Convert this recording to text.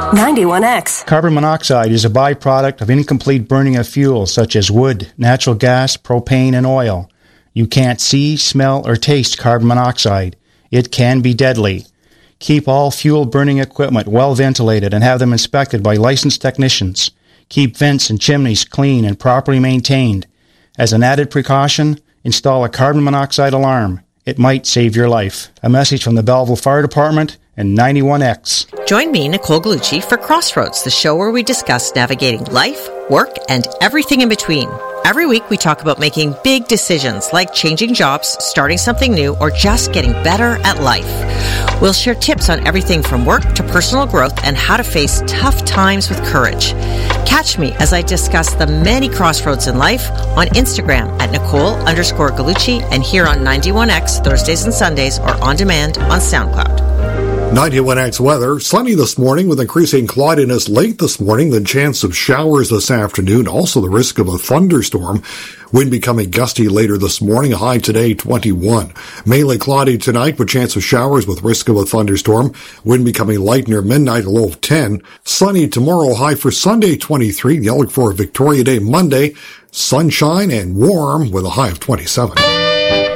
91X. Carbon monoxide is a byproduct of incomplete burning of fuels such as wood, natural gas, propane, and oil. You can't see, smell, or taste carbon monoxide. It can be deadly. Keep all fuel burning equipment well ventilated and have them inspected by licensed technicians. Keep vents and chimneys clean and properly maintained. As an added precaution, install a carbon monoxide alarm. It might save your life. A message from the Belleville Fire Department and 91X. Join me, Nicole Gallucci, for Crossroads, the show where we discuss navigating life, work, and everything in between. Every week, we talk about making big decisions like changing jobs, starting something new, or just getting better at life. We'll share tips on everything from work to personal growth and how to face tough times with courage. Catch me as I discuss the many crossroads in life on Instagram at Nicole_Gallucci and here on 91X Thursdays and Sundays or on demand on SoundCloud. 91X weather, sunny this morning with increasing cloudiness late this morning, the chance of showers this afternoon, also the risk of a thunderstorm. Wind becoming gusty later this morning, a high today 21. Mainly cloudy tonight with chance of showers with risk of a thunderstorm. Wind becoming light near midnight, a low of 10. Sunny tomorrow, high for Sunday 23. The outlook for Victoria Day Monday, sunshine and warm with a high of 27.